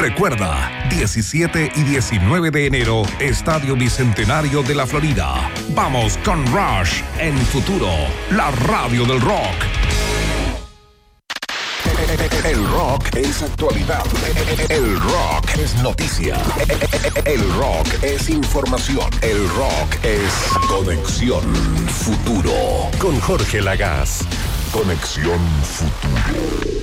Recuerda, 17 y 19 de enero, Estadio Bicentenario de la Florida. Vamos con Rush en Futuro, la radio del rock. El rock es actualidad. El rock es noticia. El rock es información. El rock es Conexión Futuro. Con Jorge Lagaz. Conexión Futuro.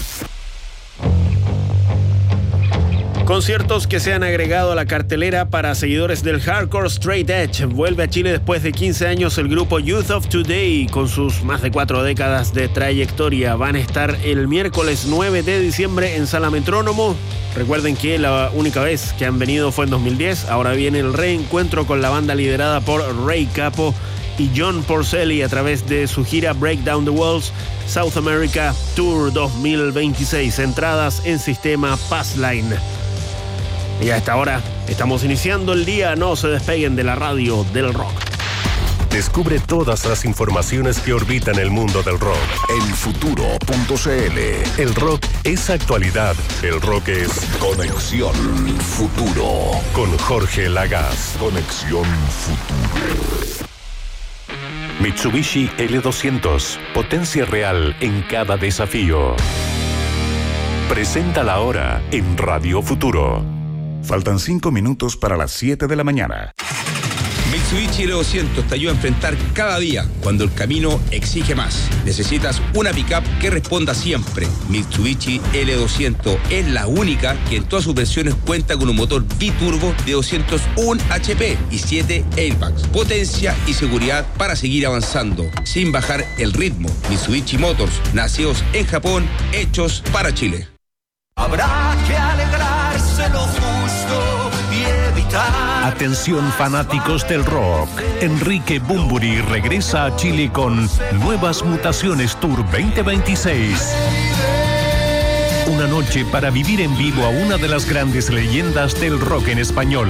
Conciertos que se han agregado a la cartelera para seguidores del hardcore straight edge. Vuelve a Chile después de 15 años el grupo Youth of Today, con sus más de 4 décadas de trayectoria. Van a estar el miércoles 9 de diciembre en Sala Metrónomo. Recuerden que la única vez que han venido fue en 2010. Ahora viene el reencuentro con la banda liderada por Ray Capo y John Porcelli a través de su gira Break Down the Walls South America Tour 2026. Entradas en sistema Passline. Y a esta hora estamos iniciando el día. No se despeguen de la radio del rock. Descubre todas las informaciones que orbitan el mundo del rock en futuro.cl. El rock es actualidad. El rock es Conexión Futuro. Con Jorge Lagaz. Conexión Futuro. Mitsubishi L200. Potencia real en cada desafío. Presenta la hora en Radio Futuro. Faltan 5 minutos para las 7 de la mañana. Mitsubishi L200 te ayuda a enfrentar cada día cuando el camino exige más. Necesitas una pickup que responda siempre. Mitsubishi L200 es la única que en todas sus versiones cuenta con un motor biturbo de 201 HP y 7 airbags. Potencia y seguridad para seguir avanzando sin bajar el ritmo. Mitsubishi Motors, nacidos en Japón, hechos para Chile. Habrá que alegrarse lo justo y evitar. Atención fanáticos del rock. Enrique Bunbury regresa a Chile con Nuevas Mutaciones Tour 2026. Una noche para vivir en vivo a una de las grandes leyendas del rock en español.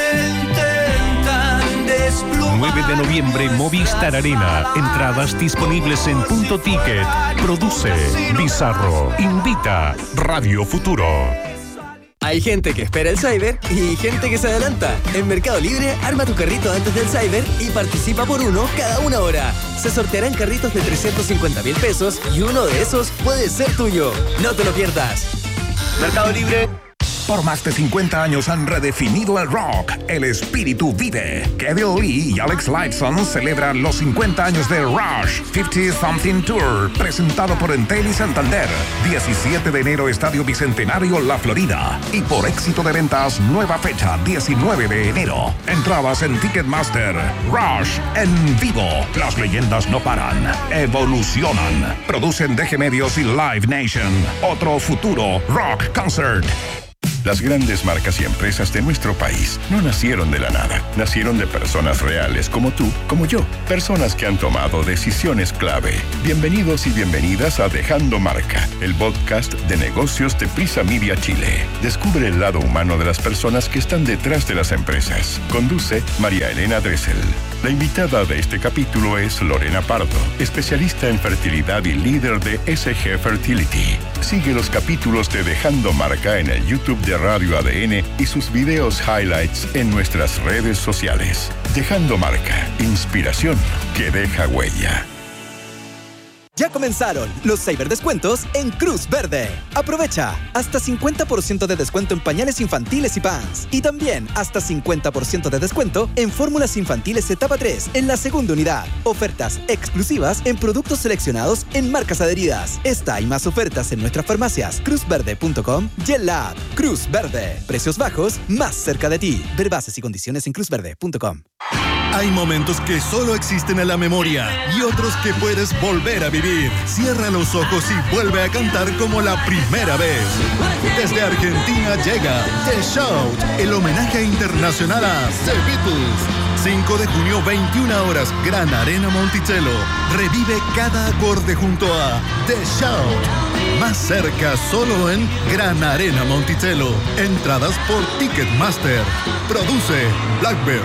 9 de noviembre, Movistar Arena. Entradas disponibles en Punto Ticket. Produce Bizarro. Invita Radio Futuro. Hay gente que espera el Cyber y gente que se adelanta. En Mercado Libre, arma tu carrito antes del Cyber y participa por uno cada 1 hora. Se sortearán carritos de 350,000 pesos y uno de esos puede ser tuyo. No te lo pierdas. Mercado Libre. Por más de 50 años han redefinido el rock. El espíritu vive. Kevin Lee y Alex Lifeson celebran los 50 años de Rush 50 Something Tour, presentado por Entel y Santander. 17 de enero, Estadio Bicentenario, La Florida. Y por éxito de ventas, nueva fecha, 19 de enero. Entradas en Ticketmaster. Rush en vivo. Las leyendas no paran, evolucionan. Producen DG Medios y Live Nation. Otro futuro rock concert. Las grandes marcas y empresas de nuestro país no nacieron de la nada. Nacieron de personas reales como tú, como yo. Personas que han tomado decisiones clave. Bienvenidos y bienvenidas a Dejando Marca, el podcast de negocios de Prisa Media Chile. Descubre el lado humano de las personas que están detrás de las empresas. Conduce María Elena Dressel. La invitada de este capítulo es Lorena Pardo, especialista en fertilidad y líder de SG Fertility. Sigue los capítulos de Dejando Marca en el YouTube de Radio ADN y sus videos highlights en nuestras redes sociales. Dejando Marca, inspiración que deja huella. Ya comenzaron los cyberdescuentos en Cruz Verde. Aprovecha hasta 50% de descuento en pañales infantiles y pants. Y también hasta 50% de descuento en fórmulas infantiles etapa 3 en la segunda unidad. Ofertas exclusivas en productos seleccionados en marcas adheridas. Esta y más ofertas en nuestras farmacias cruzverde.com y en la app Cruz Verde. Precios bajos más cerca de ti. Ver bases y condiciones en cruzverde.com. Hay momentos que solo existen en la memoria y otros que puedes volver a vivir. Cierra los ojos y vuelve a cantar como la primera vez. Desde Argentina llega The Shout, el homenaje internacional a The Beatles. 5 de junio, 21 horas, Gran Arena Monticello. Revive cada acorde junto a The Shout. Más cerca solo en Gran Arena Monticello. Entradas por Ticketmaster. Produce Blackbird.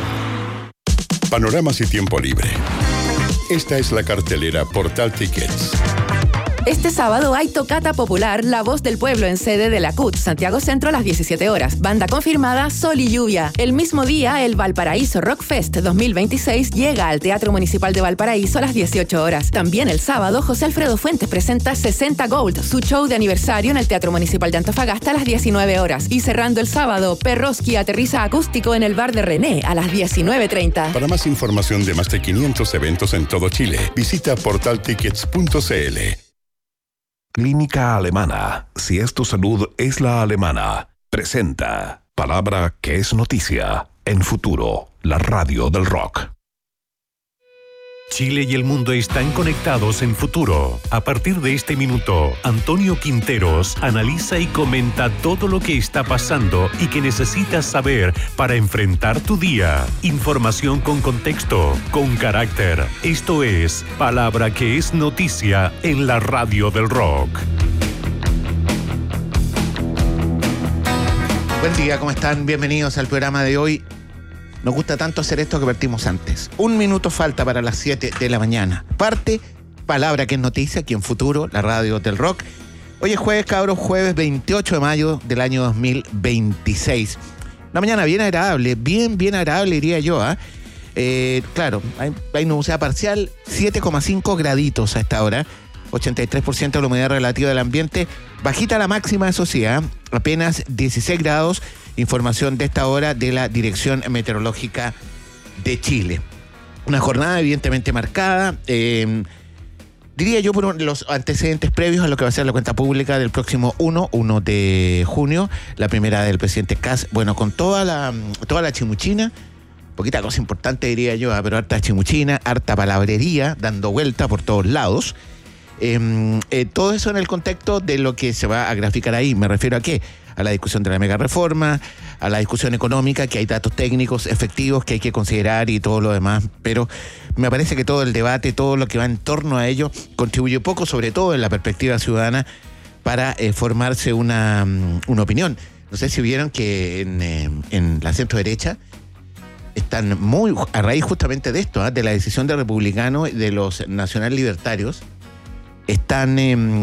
Panoramas y tiempo libre. Esta es la cartelera Portal Tickets. Este sábado hay tocata popular La Voz del Pueblo en sede de la CUT, Santiago Centro a las 17 horas. Banda confirmada Sol y Lluvia. El mismo día, el Valparaíso Rock Fest 2026 llega al Teatro Municipal de Valparaíso a las 18 horas. También el sábado, José Alfredo Fuentes presenta 60 Gold, su show de aniversario en el Teatro Municipal de Antofagasta a las 19 horas. Y cerrando el sábado, Perroski aterriza acústico en el bar de René a las 19:30. Para más información de más de 500 eventos en todo Chile, visita portaltickets.cl. Clínica Alemana. Si es tu salud, es la alemana. Presenta Palabra que es noticia en Futuro, la radio del rock. Chile y el mundo están conectados en Futuro. A partir de este minuto, Antonio Quinteros analiza y comenta todo lo que está pasando y que necesitas saber para enfrentar tu día. Información con contexto, con carácter. Esto es Palabra que es noticia en la radio del rock. Buen día, ¿cómo están? Bienvenidos al programa de hoy. Nos gusta tanto hacer esto que partimos antes. 1 minuto falta para las 7 de la mañana. Parte Palabra que es noticia aquí en Futuro, la radio del rock. Hoy es jueves, cabros, jueves 28 de mayo del año 2026. Una mañana bien agradable, bien agradable diría yo. Claro, hay nubosidad parcial, 7,5 graditos a esta hora. 83% de la humedad relativa del ambiente. Bajita la máxima, eso sí, apenas 16 grados. Información de esta hora de la Dirección Meteorológica de Chile. Una jornada evidentemente marcada, diría yo, por los antecedentes previos a lo que va a ser la cuenta pública del próximo 1 de junio, la primera del presidente Kast, bueno, con toda la chimuchina, poquita cosa importante diría yo, pero harta chimuchina, harta palabrería, dando vuelta por todos lados. Todo eso en el contexto de lo que se va a graficar ahí. ¿Me refiero a qué? A la discusión de la mega reforma, a la discusión económica, que hay datos técnicos efectivos que hay que considerar y todo lo demás, pero me parece que todo el debate, todo lo que va en torno a ello, contribuye poco, sobre todo en la perspectiva ciudadana, para formarse una opinión. No sé si vieron que en la centro derecha están muy a raíz justamente de esto, de la decisión de republicanos y de los nacional libertarios, están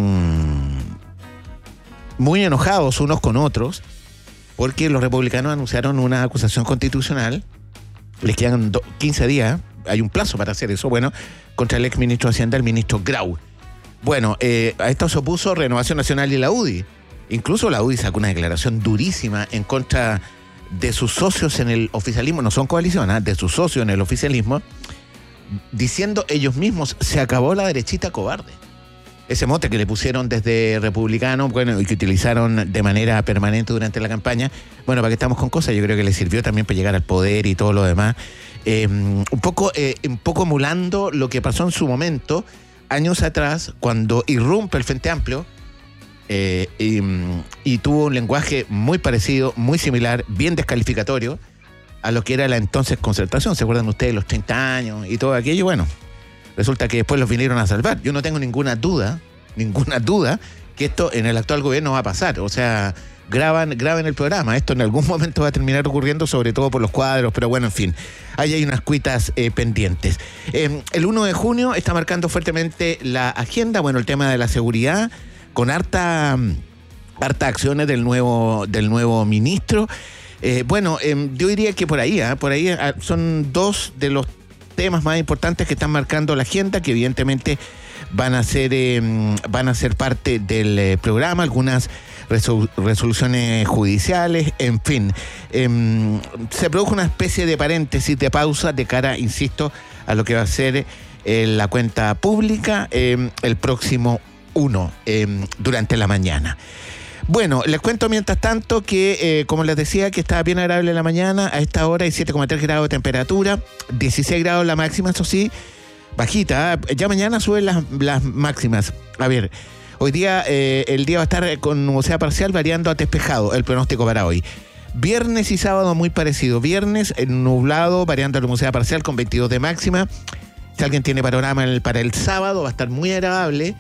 muy enojados unos con otros porque los republicanos anunciaron una acusación constitucional. Les quedan 15 días, hay un plazo para hacer eso, bueno, contra el exministro de Hacienda, el ministro Grau. Bueno, a esto se opuso Renovación Nacional y la UDI. Incluso la UDI sacó una declaración durísima en contra de sus socios en el oficialismo, no son coalición, de sus socios en el oficialismo, diciendo ellos mismos, se acabó la derechita cobarde. Ese mote que le pusieron desde republicano, bueno, y que utilizaron de manera permanente durante la campaña, bueno, para que estamos con cosas, yo creo que les sirvió también para llegar al poder y todo lo demás, un poco emulando lo que pasó en su momento, años atrás, cuando irrumpe el Frente Amplio, y tuvo un lenguaje muy parecido, muy similar, bien descalificatorio a lo que era la entonces Concertación. ¿Se acuerdan ustedes los 30 años y todo aquello? Bueno, resulta que después los vinieron a salvar. Yo no tengo ninguna duda que esto en el actual gobierno va a pasar. O sea, graban el programa. Esto en algún momento va a terminar ocurriendo, sobre todo por los cuadros, pero bueno, en fin. Ahí hay unas cuitas pendientes. El 1 de junio está marcando fuertemente la agenda, bueno, el tema de la seguridad, con harta acciones del nuevo ministro. Yo diría que por ahí son dos de los temas más importantes que están marcando la agenda, que evidentemente van a ser parte del programa, algunas resoluciones judiciales, en fin. Se produjo una especie de paréntesis, de pausa de cara, insisto, a lo que va a ser la cuenta pública el próximo 1 durante la mañana. Bueno, les cuento mientras tanto que, como les decía, que estaba bien agradable la mañana. A esta hora hay 7,3 grados de temperatura, 16 grados la máxima, eso sí, bajita. Ya mañana suben las máximas. A ver, hoy día el día va a estar con nubosidad parcial variando a despejado, el pronóstico para hoy. Viernes y sábado muy parecido. Viernes nublado, variando a nubosidad parcial con 22 de máxima. Si alguien tiene panorama para el sábado, va a estar muy agradable.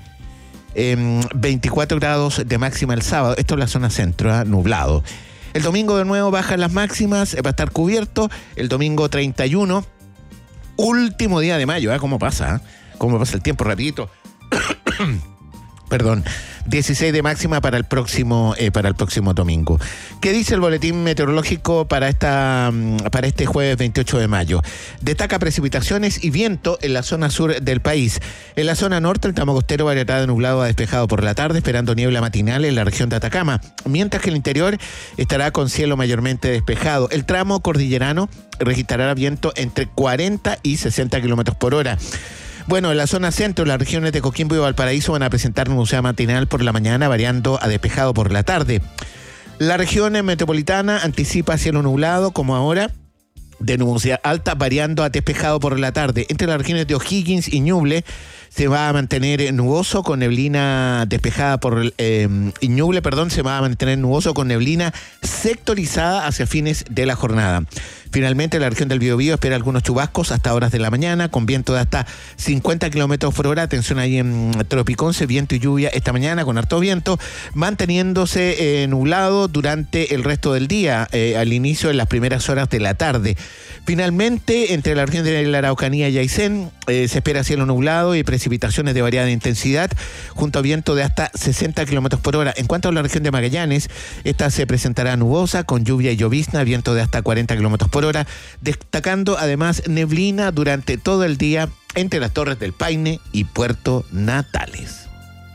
24 grados de máxima el sábado. Esto es la zona centro, nublado. El domingo de nuevo bajan las máximas, va a estar cubierto. El domingo 31, último día de mayo. ¿Cómo pasa? ¿Cómo pasa el tiempo? Rapidito. Perdón, 16 de máxima para el próximo domingo. ¿Qué dice el boletín meteorológico para este jueves 28 de mayo? Destaca precipitaciones y viento en la zona sur del país. En la zona norte, el tramo costero variará de nublado a despejado por la tarde, esperando niebla matinal en la región de Atacama, mientras que el interior estará con cielo mayormente despejado. El tramo cordillerano registrará viento entre 40 y 60 kilómetros por hora. Bueno, en la zona centro, las regiones de Coquimbo y Valparaíso van a presentar nubosidad matinal por la mañana, variando a despejado por la tarde. La región metropolitana anticipa cielo nublado, como ahora, de nubosidad alta, variando a despejado por la tarde. Entre las regiones de O'Higgins y Ñuble se va a mantener nuboso con neblina despejada se va a mantener nuboso con neblina sectorizada hacia fines de la jornada. Finalmente, la región del Biobío espera algunos chubascos hasta horas de la mañana, con viento de hasta 50 kilómetros por hora. Atención ahí en Tropiconce, viento y lluvia esta mañana con harto viento, manteniéndose nublado durante el resto del día, al inicio en las primeras horas de la tarde. Finalmente, entre la región de la Araucanía y Aysén, se espera cielo nublado y precipitaciones de variada intensidad, junto a viento de hasta 60 kilómetros por hora. En cuanto a la región de Magallanes, esta se presentará nubosa, con lluvia y llovizna, viento de hasta 40 kilómetros por hora, destacando además neblina durante todo el día entre las Torres del Paine y Puerto Natales.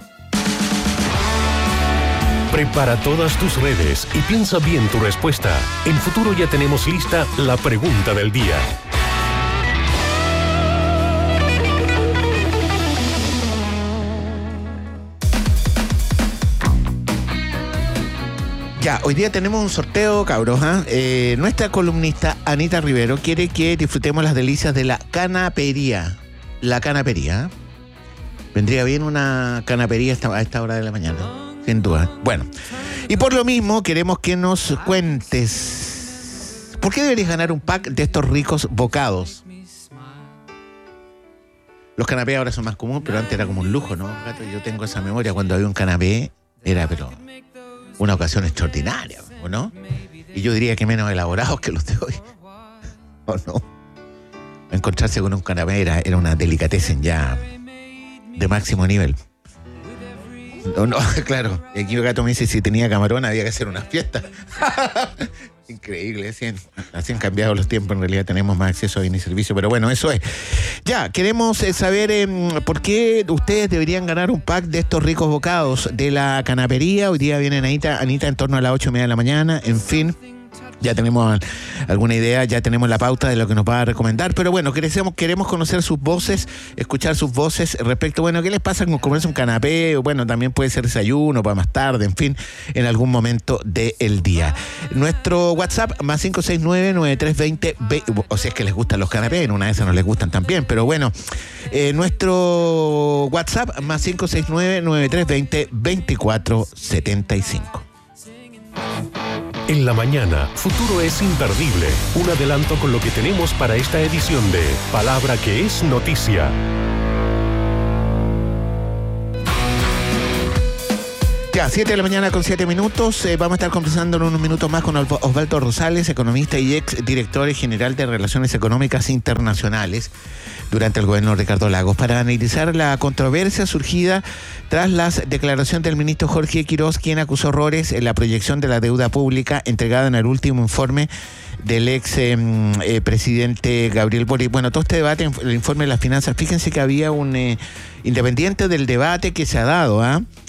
Prepara todas tus redes y piensa bien tu respuesta. En Futuro ya tenemos lista la pregunta del día. Ya, hoy día tenemos un sorteo, cabros. Nuestra columnista Anita Rivero quiere que disfrutemos las delicias de la canapería. La canapería. Vendría bien una canapería a esta hora de la mañana, sin duda. Bueno, y por lo mismo queremos que nos cuentes ¿por qué deberías ganar un pack de estos ricos bocados? Los canapés ahora son más comunes, pero antes era como un lujo, ¿no? Yo tengo esa memoria cuando había un canapé, era pero una ocasión extraordinaria, ¿o no? Y yo diría que menos elaborados que los de hoy, ¿o no? Encontrarse con un canapé era una delicatessen ya de máximo nivel. No, claro. Y aquí Gato me dice, si tenía camarón había que hacer una fiesta. Increíble, así han cambiado los tiempos. En realidad tenemos más acceso a bienes y servicios, pero bueno, eso es. Ya, queremos saber por qué ustedes deberían ganar un pack de estos ricos bocados de la canapería. Hoy día viene Anita en torno a las 8:30 de la mañana, en fin. Ya tenemos alguna idea, ya tenemos la pauta de lo que nos va a recomendar, pero bueno, queremos conocer sus voces, escuchar sus voces respecto, bueno, ¿qué les pasa con comerse un canapé? O bueno, también puede ser desayuno, para más tarde, en fin, en algún momento del día. Nuestro WhatsApp, más 569-9320, o si es que les gustan los canapés, en una de esas no les gustan también, pero bueno, nuestro WhatsApp, más 569-9320-2475. En la mañana, Futuro es imperdible. Un adelanto con lo que tenemos para esta edición de Palabra que es Noticia. Ya, 7 de la mañana con 7 minutos. Vamos a estar conversando en unos minutos más con Osvaldo Rosales, economista y ex director general de Relaciones Económicas Internacionales durante el gobierno de Ricardo Lagos, para analizar la controversia surgida tras las declaraciones del ministro Jorge Quirós, quien acusó errores en la proyección de la deuda pública entregada en el último informe del ex presidente Gabriel Boric. Bueno, todo este debate, el informe de las finanzas, fíjense que había un independiente del debate que se ha dado,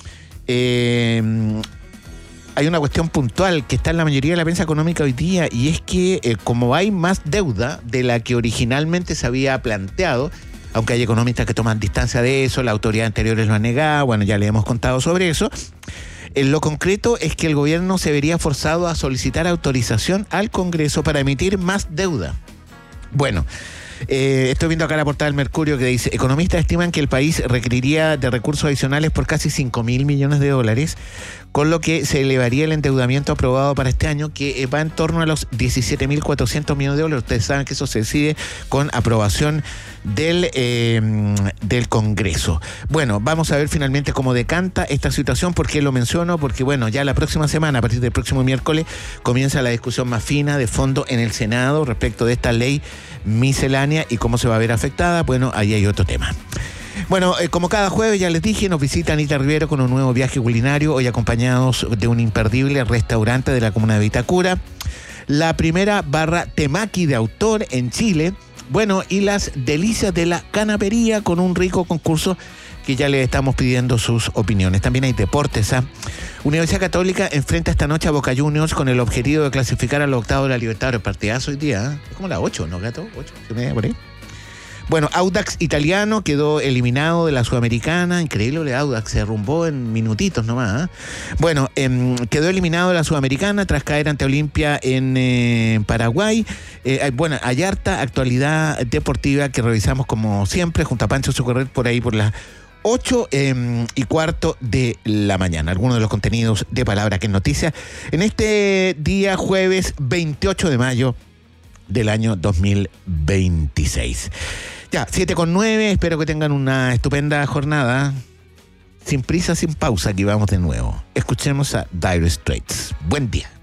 hay una cuestión puntual que está en la mayoría de la prensa económica hoy día, y es que como hay más deuda de la que originalmente se había planteado, aunque hay economistas que toman distancia de eso, las autoridades anteriores lo han negado, bueno, ya le hemos contado sobre eso. En lo concreto es que el gobierno se vería forzado a solicitar autorización al Congreso para emitir más deuda. Bueno, estoy viendo acá la portada del Mercurio que dice: economistas estiman que el país requeriría de recursos adicionales por casi 5.000 millones de dólares, con lo que se elevaría el endeudamiento aprobado para este año, que va en torno a los 17.400 millones de dólares. Ustedes saben que eso se decide con aprobación del Congreso. Bueno, vamos a ver finalmente cómo decanta esta situación. ¿Por qué lo menciono? Porque bueno, ya la próxima semana, a partir del próximo miércoles, comienza la discusión más fina de fondo en el Senado respecto de esta ley miscelánea y cómo se va a ver afectada. Bueno, ahí hay otro tema. Bueno, como cada jueves ya les dije, nos visita Anita Rivero con un nuevo viaje culinario, hoy acompañados de un imperdible restaurante de la comuna de Vitacura, la primera barra temaki de autor en Chile, bueno, y las delicias de la canapería con un rico concurso que ya le estamos pidiendo sus opiniones. También hay deportes. Universidad Católica enfrenta esta noche a Boca Juniors con el objetivo de clasificar a los octavos de la Libertadores. Partidazo hoy día, Es como la 8, ¿no, Gato? 8, por ahí. Bueno, Audax Italiano quedó eliminado de la Sudamericana. Increíble, Audax se derrumbó en minutitos nomás. Bueno, quedó eliminado de la Sudamericana tras caer ante Olimpia en Paraguay. Bueno, hay harta actualidad deportiva que revisamos como siempre junto a Pancho Socorrer por ahí por las 8:15 de la mañana. Algunos de los contenidos de Palabra que es Noticia en este día jueves 28 de mayo del año 2026. Ya, 7:09, espero que tengan una estupenda jornada. Sin prisa, sin pausa, aquí vamos de nuevo. Escuchemos a Dire Straits. Buen día.